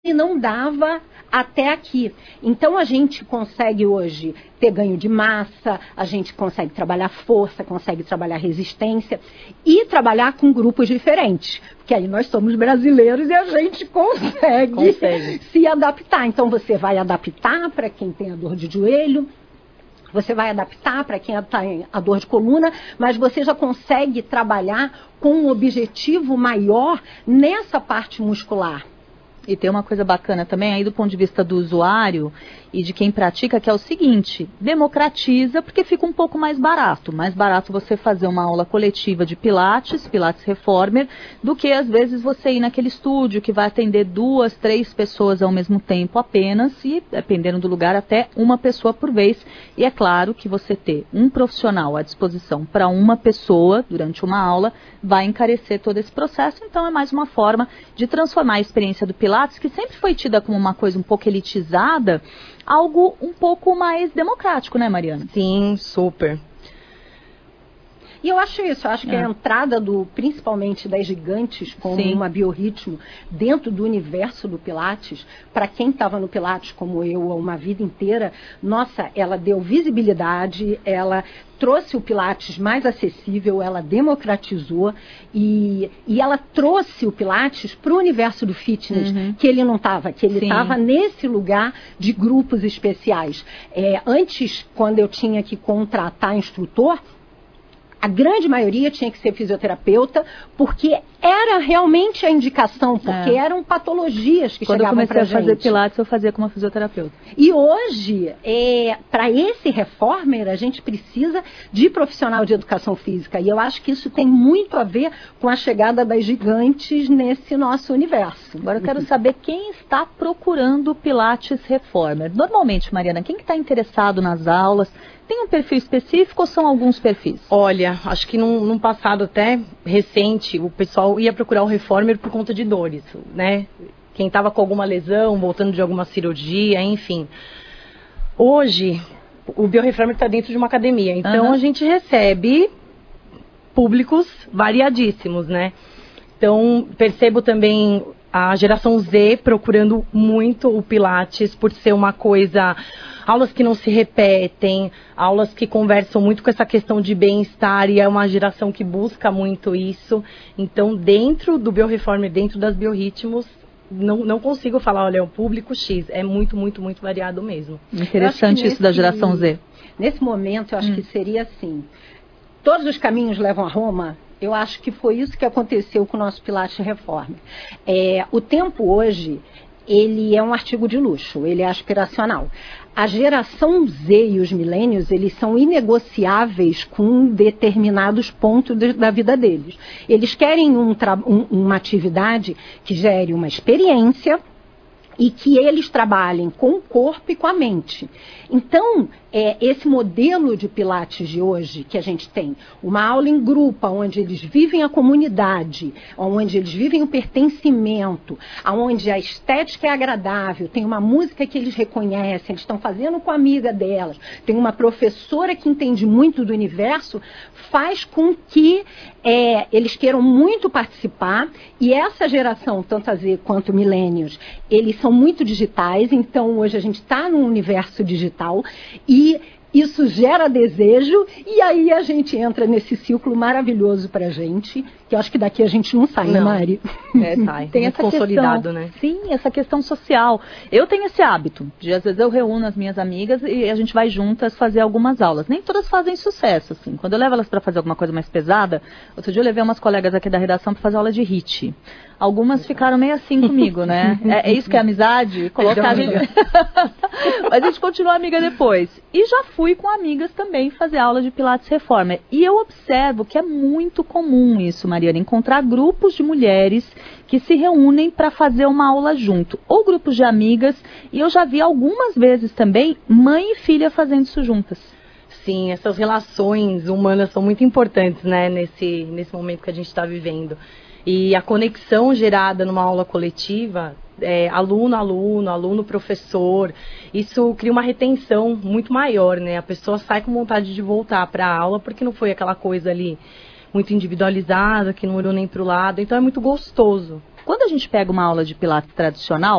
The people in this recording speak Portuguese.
e não dava até aqui. Então a gente consegue hoje ter ganho de massa, a gente consegue trabalhar força, consegue trabalhar resistência e trabalhar com grupos diferentes. Porque aí nós somos brasileiros e a gente consegue se adaptar. Então você vai adaptar para quem tem a dor de joelho, você vai adaptar para quem tem a dor de coluna, mas você já consegue trabalhar com um objetivo maior nessa parte muscular. E tem uma coisa bacana também aí do ponto de vista do usuário e de quem pratica, que é o seguinte: democratiza, porque fica um pouco mais barato. Mais barato você fazer uma aula coletiva de Pilates Reformer, do que às vezes você ir naquele estúdio que vai atender 2, 3 pessoas ao mesmo tempo apenas, e dependendo do lugar até uma pessoa por vez. E é claro que você ter um profissional à disposição para uma pessoa durante uma aula vai encarecer todo esse processo. Então é mais uma forma de transformar a experiência do Pilates, que sempre foi tida como uma coisa um pouco elitizada, algo um pouco mais democrático, né, Mariana? Sim, super. E eu acho isso, eu acho que a entrada principalmente das gigantes como uma biorritmo dentro do universo do Pilates, para quem estava no Pilates como eu uma vida inteira, nossa, ela deu visibilidade, ela trouxe o Pilates mais acessível, ela democratizou e ela trouxe o Pilates para o universo do fitness, que ele não estava, que ele estava nesse lugar de grupos especiais. Antes, quando eu tinha que contratar instrutor, a grande maioria tinha que ser fisioterapeuta, porque era realmente a indicação, porque eram patologias que chegavam pra gente. Quando eu comecei a fazer Pilates, eu fazia com uma fisioterapeuta. E hoje, para esse reformer, a gente precisa de profissional de educação física. E eu acho que isso tem muito a ver com a chegada das gigantes nesse nosso universo. Agora eu quero saber quem está procurando Pilates Reformer. Normalmente, Mariana, quem está interessado nas aulas? Tem um perfil específico ou são alguns perfis? Olha, acho que num passado até recente, o pessoal ia procurar o reformer por conta de dores, né? Quem estava com alguma lesão, voltando de alguma cirurgia, enfim. Hoje, o bioreformer está dentro de uma academia, então a gente recebe públicos variadíssimos, né? Então, percebo também a geração Z procurando muito o Pilates por ser uma coisa... Aulas que não se repetem, aulas que conversam muito com essa questão de bem-estar, e é uma geração que busca muito isso. Então, dentro do bioreformer, dentro das biorritmos, não consigo falar, olha, é o público X, é muito, muito, muito variado mesmo. Interessante isso da geração Z. Nesse momento, eu acho que seria assim, todos os caminhos levam a Roma. Eu acho que foi isso que aconteceu com o nosso Pilates Reformer. O tempo hoje, ele é um artigo de luxo, ele é aspiracional. A geração Z e os milênios, eles são inegociáveis com determinados pontos da vida deles. Eles querem uma atividade que gere uma experiência e que eles trabalhem com o corpo e com a mente. Então, esse modelo de Pilates de hoje que a gente tem, uma aula em grupo, onde eles vivem a comunidade, onde eles vivem o pertencimento, onde a estética é agradável, tem uma música que eles reconhecem, eles estão fazendo com a amiga delas, tem uma professora que entende muito do universo, faz com que eles queiram muito participar, e essa geração, tanto a Z quanto millennials, eles são muito digitais, então hoje a gente está num universo digital, e isso gera desejo, e aí a gente entra nesse ciclo maravilhoso pra gente, que eu acho que daqui a gente não sai, né, Mari? Sai. Tem essa consolidado, questão, né? Sim, essa questão social. Eu tenho esse hábito, de às vezes eu reúno as minhas amigas e a gente vai juntas fazer algumas aulas. Nem todas fazem sucesso, assim. Quando eu levo elas para fazer alguma coisa mais pesada, outro dia eu levei umas colegas aqui da redação para fazer aula de HIIT. Algumas ficaram meio assim comigo, né? É isso que é amizade? Colocar a gente... Mas a gente continua amiga depois. E já fui com amigas também fazer aula de Pilates Reformer. E eu observo que é muito comum isso, Mariana, encontrar grupos de mulheres que se reúnem para fazer uma aula junto. Ou grupos de amigas. E eu já vi algumas vezes também mãe e filha fazendo isso juntas. Sim, essas relações humanas são muito importantes, né? Nesse momento que a gente está vivendo. E a conexão gerada numa aula coletiva, aluno-aluno, aluno-professor, isso cria uma retenção muito maior, né? A pessoa sai com vontade de voltar para a aula porque não foi aquela coisa ali muito individualizada, que não olhou nem para o lado. Então é muito gostoso. Quando a gente pega uma aula de Pilates tradicional,